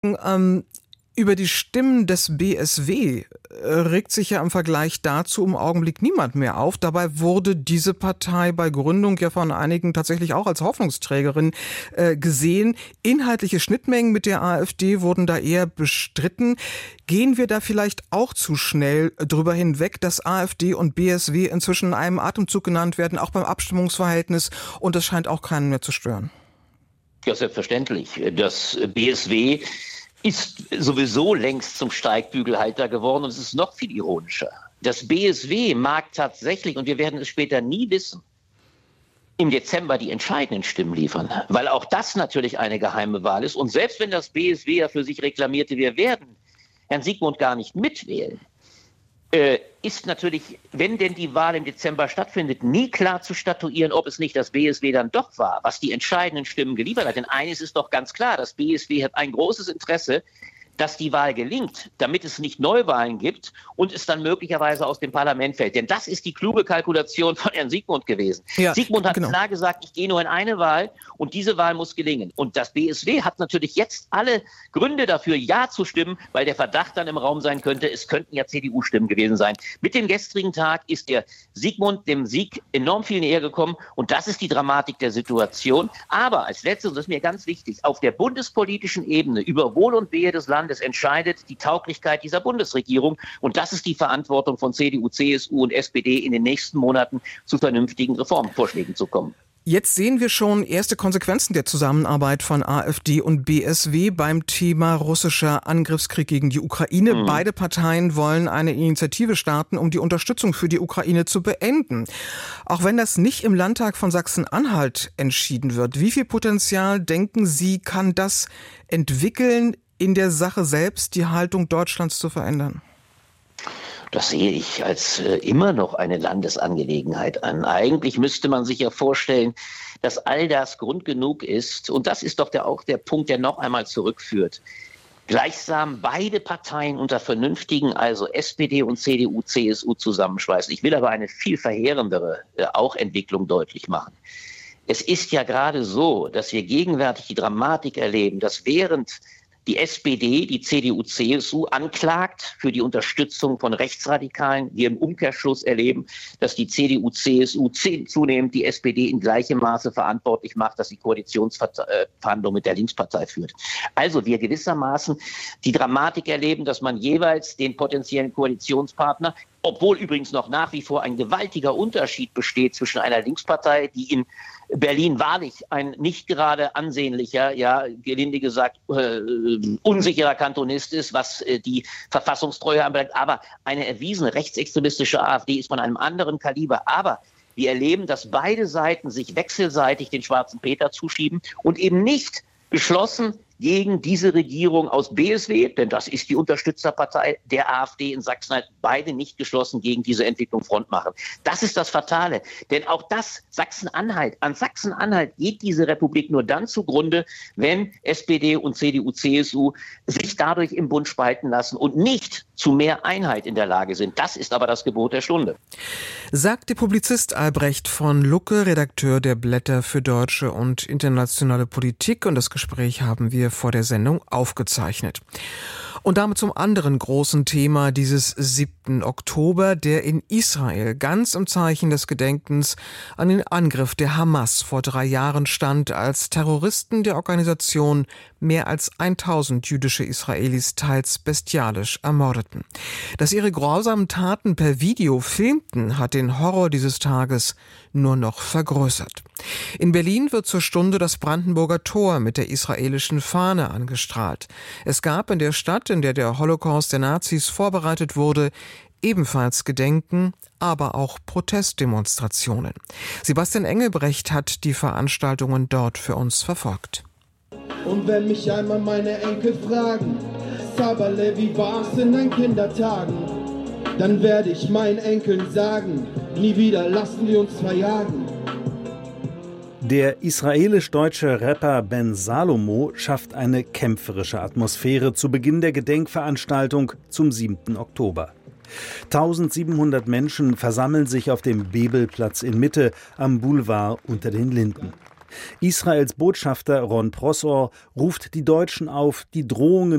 Über die Stimmen des BSW regt sich ja im Vergleich dazu im Augenblick niemand mehr auf. Dabei wurde diese Partei bei Gründung ja von einigen tatsächlich auch als Hoffnungsträgerin gesehen. Inhaltliche Schnittmengen mit der AfD wurden da eher bestritten. Gehen wir da vielleicht auch zu schnell drüber hinweg, dass AfD und BSW inzwischen in einem Atemzug genannt werden, auch beim Abstimmungsverhältnis, und das scheint auch keinen mehr zu stören? Ja, selbstverständlich. Das BSW ist sowieso längst zum Steigbügelhalter geworden, und es ist noch viel ironischer. Das BSW mag tatsächlich, und wir werden es später nie wissen, im Dezember die entscheidenden Stimmen liefern, weil auch das natürlich eine geheime Wahl ist. Und selbst wenn das BSW ja für sich reklamierte, wir werden Herrn Sigmund gar nicht mitwählen, ist natürlich, wenn denn die Wahl im Dezember stattfindet, nie klar zu statuieren, ob es nicht das BSW dann doch war, was die entscheidenden Stimmen geliefert hat. Denn eines ist doch ganz klar, das BSW hat ein großes Interesse, dass die Wahl gelingt, damit es nicht Neuwahlen gibt und es dann möglicherweise aus dem Parlament fällt. Denn das ist die kluge Kalkulation von Herrn Sigmund gewesen. Ja, Sigmund hat klar gesagt, ich gehe nur in eine Wahl und diese Wahl muss gelingen. Und das BSW hat natürlich jetzt alle Gründe dafür, Ja zu stimmen, weil der Verdacht dann im Raum sein könnte, es könnten ja CDU-Stimmen gewesen sein. Mit dem gestrigen Tag ist der Sigmund dem Sieg enorm viel näher gekommen, und das ist die Dramatik der Situation. Aber als letztes, und das ist mir ganz wichtig, auf der bundespolitischen Ebene über Wohl und Wehe des Landes entscheidet die Tauglichkeit dieser Bundesregierung. Und das ist die Verantwortung von CDU, CSU und SPD, in den nächsten Monaten zu vernünftigen Reformvorschlägen zu kommen. Jetzt sehen wir schon erste Konsequenzen der Zusammenarbeit von AfD und BSW beim Thema russischer Angriffskrieg gegen die Ukraine. Beide Parteien wollen eine Initiative starten, um die Unterstützung für die Ukraine zu beenden. Auch wenn das nicht im Landtag von Sachsen-Anhalt entschieden wird, wie viel Potenzial, denken Sie, kann das entwickeln, in der Sache selbst die Haltung Deutschlands zu verändern? Das sehe ich als immer noch eine Landesangelegenheit an. Eigentlich müsste man sich ja vorstellen, dass all das Grund genug ist. Und das ist doch auch der Punkt, der noch einmal zurückführt. Gleichsam beide Parteien unter vernünftigen, also SPD und CDU, CSU zusammenschweißen. Ich will aber eine viel verheerendere auch Entwicklung deutlich machen. Es ist ja gerade so, dass wir gegenwärtig die Dramatik erleben, dass während die SPD, die CDU, CSU anklagt für die Unterstützung von Rechtsradikalen, wir im Umkehrschluss erleben, dass die CDU, CSU zunehmend die SPD in gleichem Maße verantwortlich macht, dass die Koalitionsverhandlungen mit der Linkspartei führt. Also wir gewissermaßen die Dramatik erleben, dass man jeweils den potenziellen Koalitionspartner, obwohl übrigens noch nach wie vor ein gewaltiger Unterschied besteht zwischen einer Linkspartei, die in Berlin wahrlich ein nicht gerade ansehnlicher, ja gelinde gesagt unsicherer Kantonist ist, was die Verfassungstreue anbelangt, aber eine erwiesene rechtsextremistische AfD ist von einem anderen Kaliber. Aber wir erleben, dass beide Seiten sich wechselseitig den schwarzen Peter zuschieben und eben nicht geschlossen gegen diese Regierung aus BSW, denn das ist die Unterstützerpartei der AfD in Sachsen, beide nicht geschlossen gegen diese Entwicklung Front machen. Das ist das Fatale, denn auch das an Sachsen-Anhalt geht diese Republik nur dann zugrunde, wenn SPD und CDU, CSU sich dadurch im Bund spalten lassen und nicht zu mehr Einheit in der Lage sind. Das ist aber das Gebot der Stunde. Sagt der Publizist Albrecht von Lucke, Redakteur der Blätter für deutsche und internationale Politik, und das Gespräch haben wir vor der Sendung aufgezeichnet. Und damit zum anderen großen Thema dieses 7. Oktober, der in Israel ganz im Zeichen des Gedenkens an den Angriff der Hamas vor 3 Jahren stand, als Terroristen der Organisation mehr als 1000 jüdische Israelis teils bestialisch ermordeten. Dass ihre grausamen Taten per Video filmten, hat den Horror dieses Tages nur noch vergrößert. In Berlin wird zur Stunde das Brandenburger Tor mit der israelischen Fahne angestrahlt. Es gab in der Stadt, in der der Holocaust der Nazis vorbereitet wurde, ebenfalls Gedenken, aber auch Protestdemonstrationen. Sebastian Engelbrecht hat die Veranstaltungen dort für uns verfolgt. Und wenn mich einmal meine Enkel fragen, Sabale, wie war's in deinen Kindertagen? Dann werde ich meinen Enkeln sagen, nie wieder lassen wir uns verjagen. Der israelisch-deutsche Rapper Ben Salomo schafft eine kämpferische Atmosphäre zu Beginn der Gedenkveranstaltung zum 7. Oktober. 1700 Menschen versammeln sich auf dem Bebelplatz in Mitte am Boulevard unter den Linden. Israels Botschafter Ron Prosor ruft die Deutschen auf, die Drohungen